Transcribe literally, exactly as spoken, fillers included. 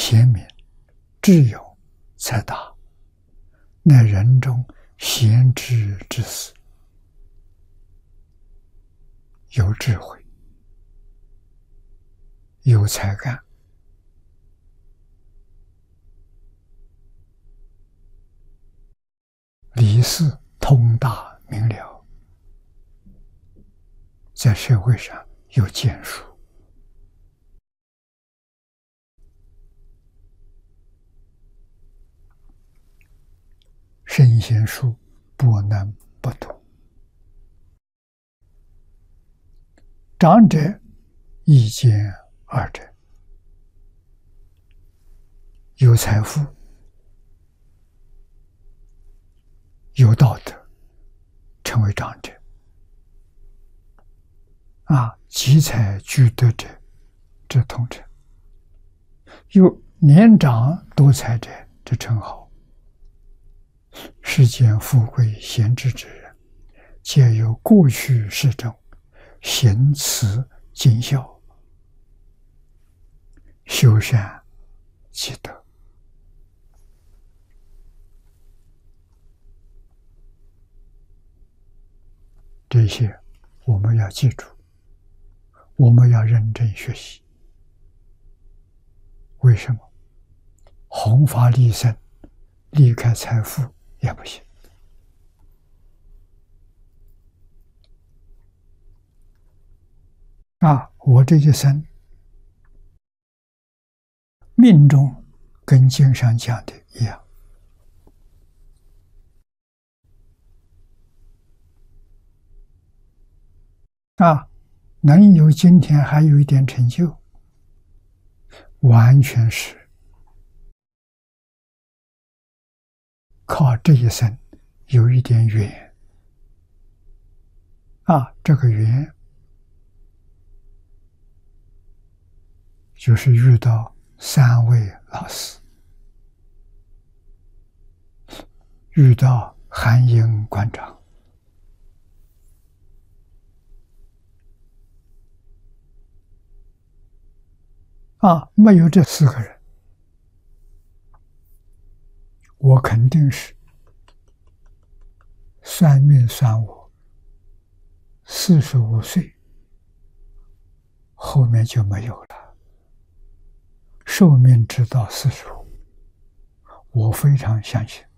贤明，智勇才达，乃人中贤之之士，有智慧，有才干，理事通达明了，在社会上有建树。圣贤书不能不读。长者一兼二者，有财富，有道德，成为长者。啊，积财聚德者，这通称；有年长多财者，这称好。世间富贵贤智之人，皆有过去世中行慈尽孝，修善积德。这些我们要记住，我们要认真学习。为什么？弘法利生，离开财富也不行。啊，我这一生命中跟经上讲的一样，啊，能有今天还有一点成就，完全是靠这一生有一点缘。啊，这个缘就是遇到三位老师，遇到韩英馆长，啊，没有这四个人，我肯定是算命算我四十五岁，后面就没有了。寿命直到四十五，我非常相信。